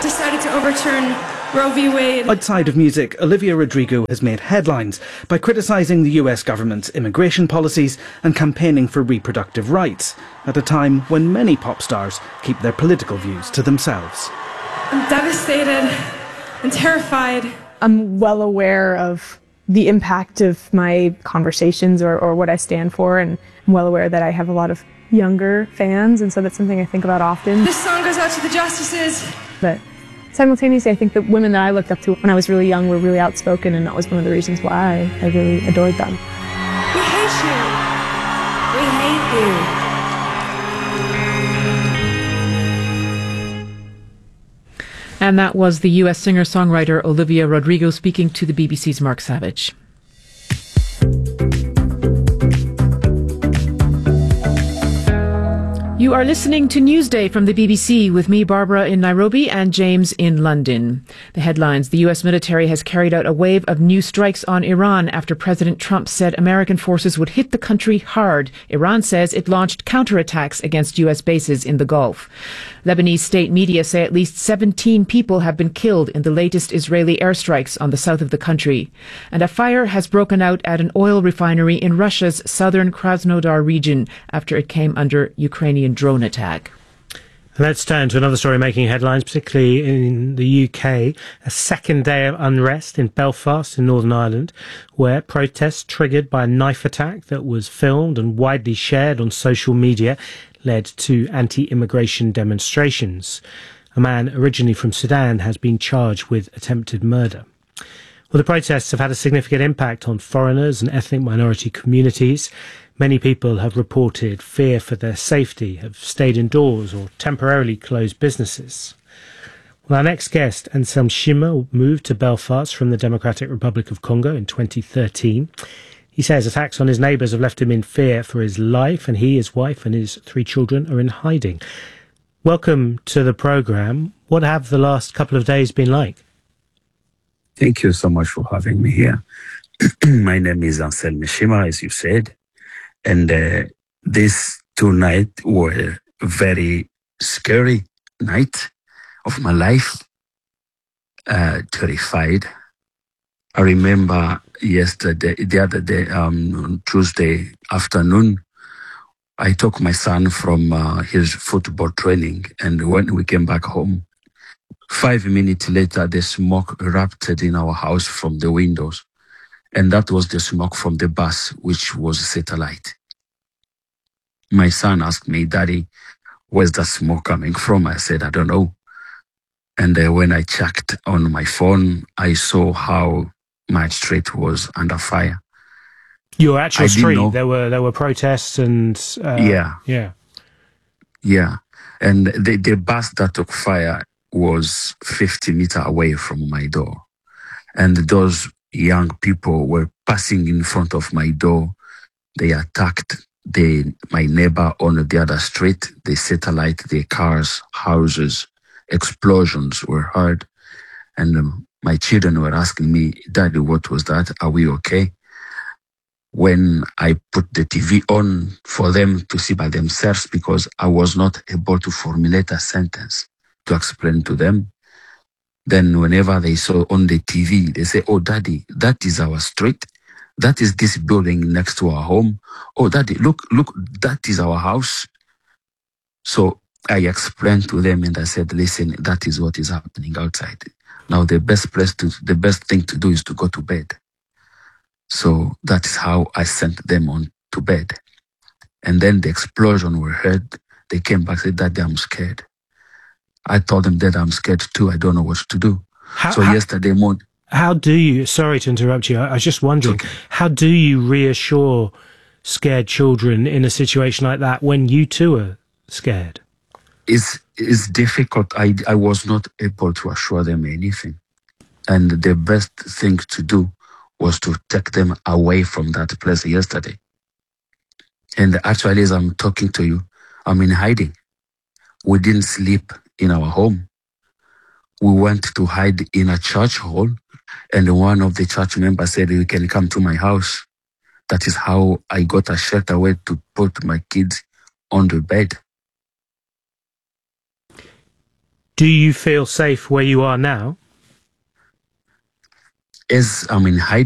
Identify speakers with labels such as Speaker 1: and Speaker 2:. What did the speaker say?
Speaker 1: decided to overturn Roe v. Wade.
Speaker 2: Outside of music, Olivia Rodrigo has made headlines by criticising the US government's immigration policies and campaigning for reproductive rights at a time when many pop stars keep their political views to themselves.
Speaker 1: I'm devastated and terrified.
Speaker 3: I'm well aware of the impact of my conversations or what I stand for, and I'm well aware that I have a lot of younger fans, and so that's something I think about often.
Speaker 1: This song goes out to the justices.
Speaker 3: But simultaneously, I think that women that I looked up to when I was really young were really outspoken, and that was one of the reasons why I really adored them.
Speaker 1: We hate you. We hate you.
Speaker 4: And that was the US singer-songwriter Olivia Rodrigo speaking to the BBC's Mark Savage. You are listening to Newsday from the BBC with me, Barbara, in Nairobi, and James in London. The headlines: the US military has carried out a wave of new strikes on Iran after President Trump said American forces would hit the country hard. Iran says it launched counterattacks against US bases in the Gulf. Lebanese state media say at least 17 people have been killed in the latest Israeli airstrikes on the south of the country. And a fire has broken out at an oil refinery in Russia's southern Krasnodar region after it came under Ukrainian drone attack.
Speaker 5: Let's turn to another story making headlines, particularly in the UK. A second day of unrest in Belfast in Northern Ireland, where protests triggered by a knife attack that was filmed and widely shared on social media led to anti-immigration demonstrations. A man originally from Sudan has been charged with attempted murder. Well, the protests have had a significant impact on foreigners and ethnic minority communities. Many people have reported fear for their safety, have stayed indoors or temporarily closed businesses. Well, our next guest, Anselm Shima, moved to Belfast from the Democratic Republic of Congo in 2013. He says attacks on his neighbours have left him in fear for his life, and he, his wife and his 3 children are in hiding. Welcome to the programme. What have the last couple of days been like?
Speaker 6: Thank you so much for having me here. My name is Anselm Shima, as you said. And these 2 nights were very scary night of my life, terrified. I remember the other day, on Tuesday afternoon, I took my son from his football training, and when we came back home, 5 minutes later, the smoke erupted in our house from the windows. And that was the smoke from the bus, which was satellite. My son asked me, "Daddy, where's the smoke coming from?" I said, "I don't know." And when I checked on my phone, I saw how my street was under fire.
Speaker 5: Your actual street? There were protests and...
Speaker 6: Yeah. And the bus that took fire was 50 meters away from my door. And those young people were passing in front of my door. They attacked my neighbor on the other street. They satellite their cars, houses. Explosions were heard. And my children were asking me, "Daddy, what was that? Are we okay?" When I put the TV on for them to see by themselves, because I was not able to formulate a sentence to explain to them, then whenever they saw on the TV, they say, "Oh, Daddy, that is our street. That is this building next to our home. Oh, Daddy, look, that is our house." So I explained to them and I said, "Listen, that is what is happening outside. Now the best thing to do is to go to bed." So that is how I sent them on to bed. And then the explosion were heard. They came back and said, "Daddy, I'm scared." I told them that I'm scared too. I don't know what to do. Yesterday morning...
Speaker 5: How do you... Sorry to interrupt you. I was just wondering, how do you reassure scared children in a situation like that when you too are scared?
Speaker 6: It's difficult. I was not able to assure them anything. And the best thing to do was to take them away from that place yesterday. And actually, as I'm talking to you, I'm in hiding. We didn't sleep in our home. We went to hide in a church hall, and one of the church members said, "You can come to my house." That is how I got a shelter way to put my kids on the bed.
Speaker 5: Do you feel safe where you are now?
Speaker 6: As I'm in hiding,